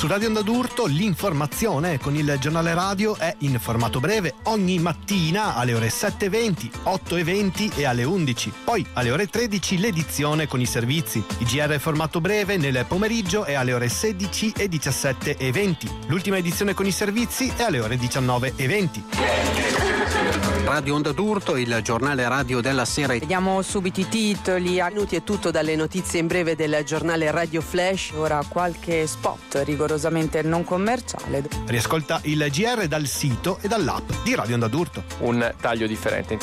Su Radio Onda d'Urto l'informazione con il giornale radio è in formato breve ogni mattina alle ore 7:20, 8:20 e alle 11. Poi alle ore 13 l'edizione con i servizi. Il GR formato breve nel pomeriggio è alle ore 16 e 17:20. L'ultima edizione con i servizi è alle ore 19:20. Radio Onda d'Urto, il giornale radio della sera. Vediamo subito i titoli. A minuti è tutto dalle notizie in breve del giornale Radio Flash. Ora qualche spot rigorosamente non commerciale. Riascolta il GR dal sito e dall'app di Radio Onda d'Urto. Un taglio differente.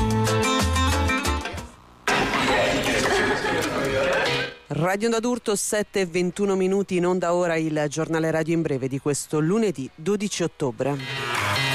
Radio Onda d'Urto, 7:21 minuti, in onda ora il giornale radio in breve di questo lunedì 12 ottobre.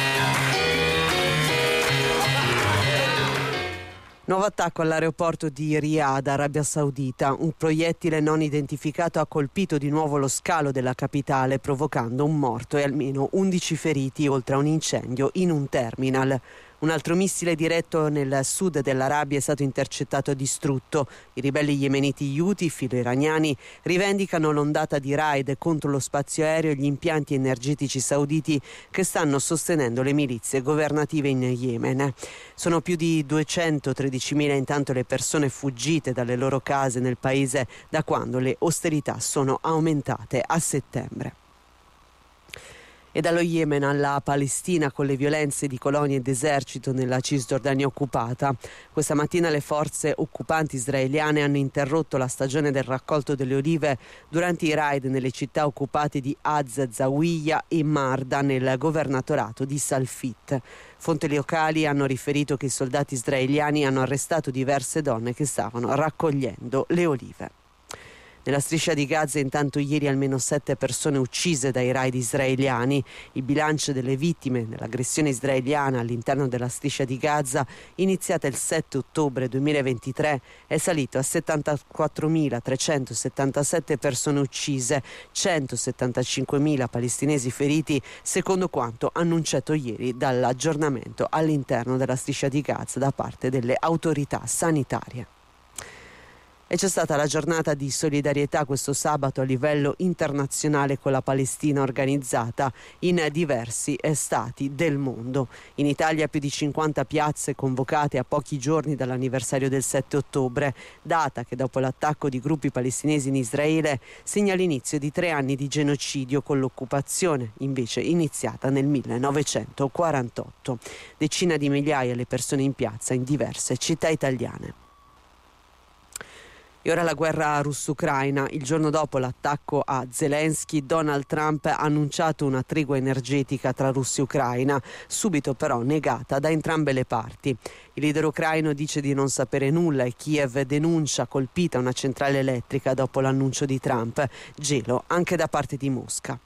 Nuovo attacco all'aeroporto di Riyadh, Arabia Saudita. Un proiettile non identificato ha colpito di nuovo lo scalo della capitale, provocando un morto e almeno 11 feriti, oltre a un incendio in un terminal. Un altro missile diretto nel sud dell'Arabia è stato intercettato e distrutto. I ribelli yemeniti Houthi, filo-iraniani, rivendicano l'ondata di raid contro lo spazio aereo e gli impianti energetici sauditi che stanno sostenendo le milizie governative in Yemen. Sono più di 213.000 intanto le persone fuggite dalle loro case nel paese da quando le ostilità sono aumentate a settembre. E dallo Yemen alla Palestina, con le violenze di colonie d'esercito nella Cisgiordania occupata. Questa mattina le forze occupanti israeliane hanno interrotto la stagione del raccolto delle olive durante i raid nelle città occupate di Az Zawiya e Marda nel governatorato di Salfit. Fonti locali hanno riferito che i soldati israeliani hanno arrestato diverse donne che stavano raccogliendo le olive. Nella striscia di Gaza intanto ieri almeno 7 persone uccise dai raid israeliani. Il bilancio delle vittime nell'aggressione israeliana all'interno della striscia di Gaza, iniziata il 7 ottobre 2023, è salito a 74.377 persone uccise, 175.000 palestinesi feriti, secondo quanto annunciato ieri dall'aggiornamento all'interno della striscia di Gaza da parte delle autorità sanitarie. E c'è stata la giornata di solidarietà questo sabato a livello internazionale con la Palestina, organizzata in diversi stati del mondo. In Italia più di 50 piazze convocate a pochi giorni dall'anniversario del 7 ottobre, data che dopo l'attacco di gruppi palestinesi in Israele segna l'inizio di 3 anni di genocidio, con l'occupazione invece iniziata nel 1948. Decine di migliaia le persone in piazza in diverse città italiane. E ora la guerra russo-ucraina. Il giorno dopo l'attacco a Zelensky, Donald Trump ha annunciato una tregua energetica tra Russia e Ucraina, subito però negata da entrambe le parti. Il leader ucraino dice di non sapere nulla e Kiev denuncia colpita una centrale elettrica dopo l'annuncio di Trump. Gelo anche da parte di Mosca.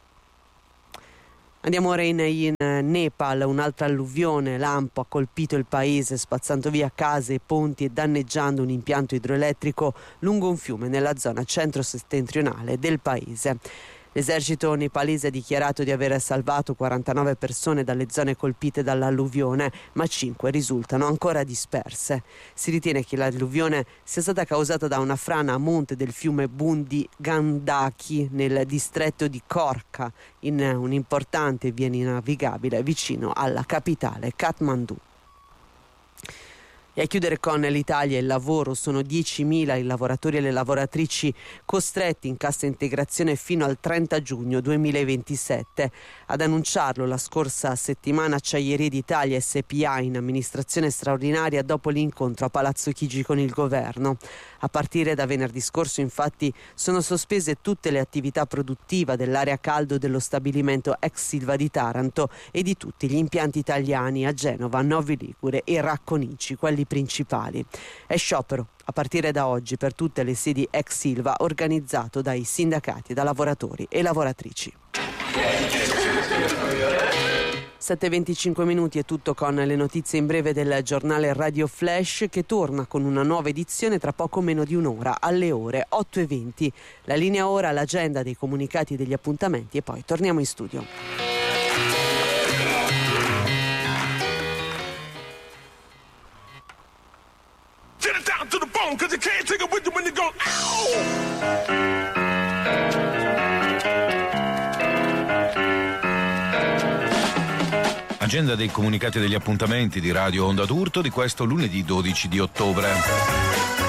Andiamo ora in Nepal. Un'altra alluvione lampo ha colpito il paese, spazzando via case e ponti e danneggiando un impianto idroelettrico lungo un fiume nella zona centro-settentrionale del paese. L'esercito nepalese ha dichiarato di aver salvato 49 persone dalle zone colpite dall'alluvione, ma 5 risultano ancora disperse. Si ritiene che l'alluvione sia stata causata da una frana a monte del fiume Bundi Gandaki nel distretto di Korka, in un'importante via navigabile vicino alla capitale Kathmandu. E a chiudere con l'Italia il lavoro, sono 10.000 i lavoratori e le lavoratrici costretti in cassa integrazione fino al 30 giugno 2027. Ad annunciarlo la scorsa settimana Acciaierie d'Italia SPA in amministrazione straordinaria dopo l'incontro a Palazzo Chigi con il governo. A partire da venerdì scorso infatti sono sospese tutte le attività produttive dell'area caldo dello stabilimento ex Silva di Taranto e di tutti gli impianti italiani a Genova, Novi Ligure e Racconici, quelli principali. È sciopero a partire da oggi per tutte le sedi ex Silva, organizzato dai sindacati, da lavoratori e lavoratrici. 7:25 minuti è tutto con le notizie in breve del giornale Radio Flash, che torna con una nuova edizione tra poco meno di un'ora, alle ore 8:20. La linea ora, l'agenda dei comunicati e degli appuntamenti e poi torniamo in studio. Get it down to the bone, 'cause you can't take it. take it with you when you go, ow! Agenda dei comunicati e degli appuntamenti di Radio Onda d'Urto di questo lunedì 12 di ottobre.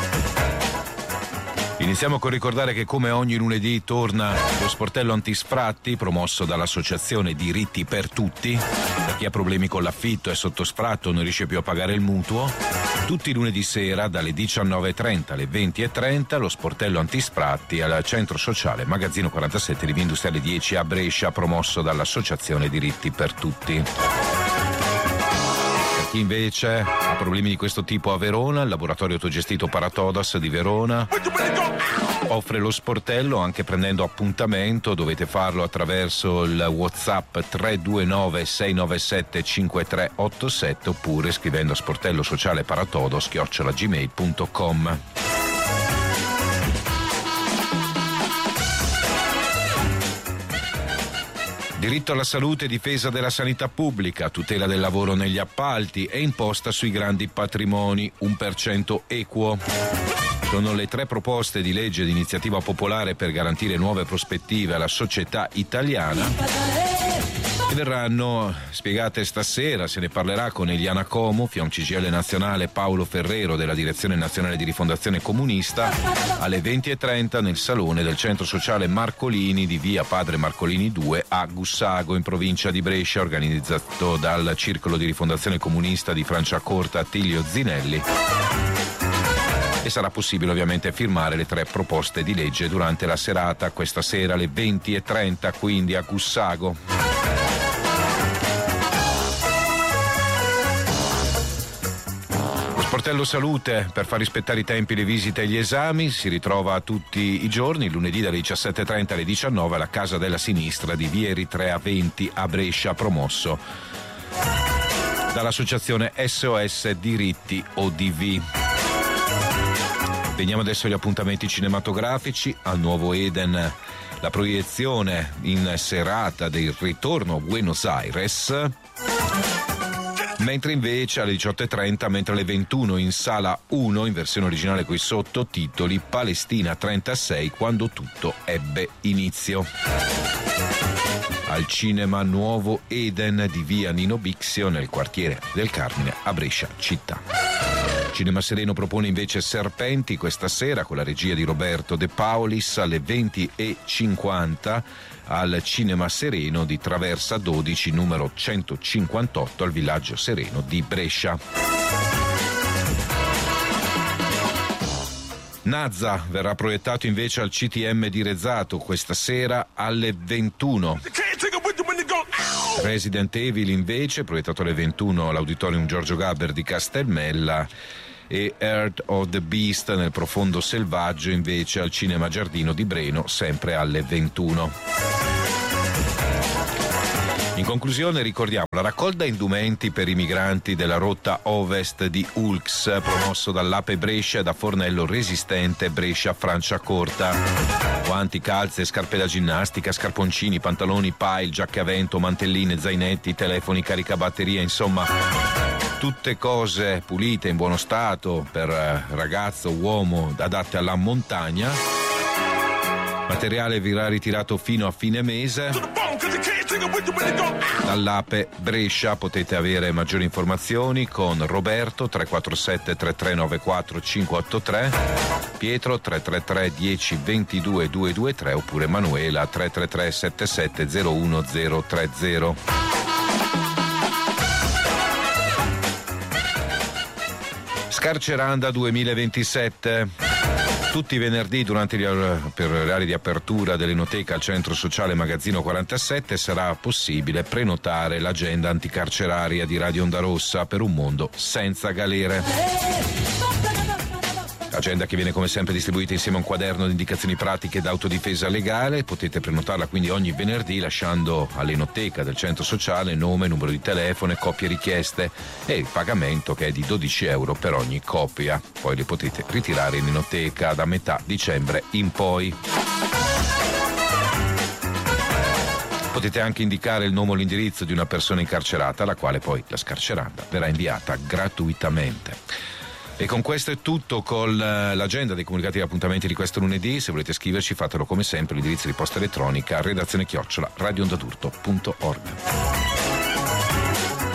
Iniziamo con ricordare che come ogni lunedì torna lo sportello antisfratti promosso dall'associazione Diritti per Tutti. Per chi ha problemi con l'affitto, è sotto sfratto o non riesce più a pagare il mutuo, tutti i lunedì sera dalle 19.30 alle 20.30 lo sportello antisfratti al centro sociale Magazzino 47 di Via Industriale 10 a Brescia, promosso dall'associazione Diritti per Tutti. Chi invece ha problemi di questo tipo a Verona, il laboratorio autogestito Paratodas di Verona offre lo sportello anche prendendo appuntamento. Dovete farlo attraverso il WhatsApp 329 697 5387 oppure scrivendo a sportello sociale paratodos@gmail.com. Diritto alla salute e difesa della sanità pubblica, tutela del lavoro negli appalti e imposta sui grandi patrimoni, 1% equo. Sono le 3 proposte di legge di iniziativa popolare per garantire nuove prospettive alla società italiana che verranno spiegate stasera. Se ne parlerà con Eliana Como, Fion CGIL nazionale, Paolo Ferrero della Direzione Nazionale di Rifondazione Comunista alle 20.30 nel salone del Centro Sociale Marcolini di via Padre Marcolini 2 a Gussago in provincia di Brescia, organizzato dal Circolo di Rifondazione Comunista di Franciacorta Attilio Zinelli. E sarà possibile ovviamente firmare le 3 proposte di legge durante la serata, questa sera alle 20.30 quindi a Gussago. Sportello Salute, per far rispettare i tempi, le visite e gli esami, si ritrova tutti i giorni, lunedì dalle 17.30 alle 19 alla Casa della Sinistra di via Eritrea 20 a Brescia, promosso dall'associazione SOS Diritti ODV. Veniamo adesso agli appuntamenti cinematografici. Al Nuovo Eden la proiezione in serata del Ritorno a Buenos Aires, mentre invece alle 18.30, mentre alle 21 in sala 1 in versione originale coi sottotitoli Palestina 36 quando tutto ebbe inizio. Al cinema Nuovo Eden di via Nino Bixio nel quartiere del Carmine a Brescia città. Cinema Sereno propone invece Serpenti questa sera con la regia di Roberto De Paulis alle 20.50 al Cinema Sereno di Traversa 12 numero 158 al Villaggio Sereno di Brescia. Nazza verrà proiettato invece al CTM di Rezzato questa sera alle 21. Resident Evil invece proiettato alle 21 all'Auditorium Giorgio Gaber di Castelmella e Earth of the Beast nel Profondo Selvaggio invece al Cinema Giardino di Breno sempre alle 21. In conclusione ricordiamo la raccolta indumenti per i migranti della rotta ovest di Ulx promosso dall'Ape Brescia e da Fornello Resistente Brescia Franciacorta. Guanti, calze, scarpe da ginnastica, scarponcini, pantaloni, pile, giacche a vento, mantelline, zainetti, telefoni, caricabatterie, insomma tutte cose pulite, in buono stato per ragazzo, uomo, adatte alla montagna. Materiale verrà ritirato fino a fine mese dall'Ape Brescia. Potete avere maggiori informazioni con Roberto 347 3394 583, Pietro 333 10 22 223 oppure Manuela 333 77 01 030. Scarceranda 2027. Tutti i venerdì per le aree di apertura dell'Enoteca al Centro Sociale Magazzino 47 sarà possibile prenotare l'agenda anticarceraria di Radio Onda Rossa per un mondo senza galere. Agenda che viene come sempre distribuita insieme a un quaderno di indicazioni pratiche d'autodifesa legale. Potete prenotarla quindi ogni venerdì lasciando all'Enoteca del Centro Sociale nome, numero di telefono e copie richieste e il pagamento che è di €12 per ogni copia. Poi le potete ritirare in Enoteca da metà dicembre in poi. Potete anche indicare il nome o l'indirizzo di una persona incarcerata alla quale poi la scarceranda verrà inviata gratuitamente. E con questo è tutto con l'agenda dei comunicati e appuntamenti di questo lunedì. Se volete scriverci fatelo come sempre, l'indirizzo di posta elettronica redazione@radioondadurto.org.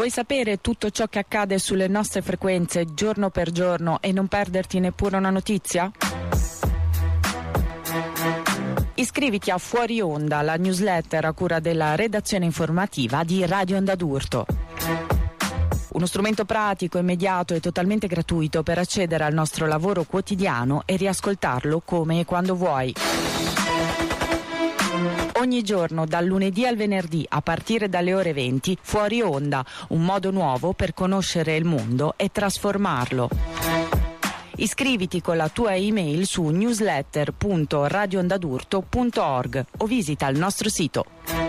Vuoi sapere tutto ciò che accade sulle nostre frequenze giorno per giorno e non perderti neppure una notizia? Iscriviti a Fuori Onda, la newsletter a cura della redazione informativa di Radio Onda d'Urto. Uno strumento pratico, immediato e totalmente gratuito per accedere al nostro lavoro quotidiano e riascoltarlo come e quando vuoi. Ogni giorno, dal lunedì al venerdì, a partire dalle ore 20, Fuori Onda, un modo nuovo per conoscere il mondo e trasformarlo. Iscriviti con la tua email su newsletter.radioondadurto.org o visita il nostro sito.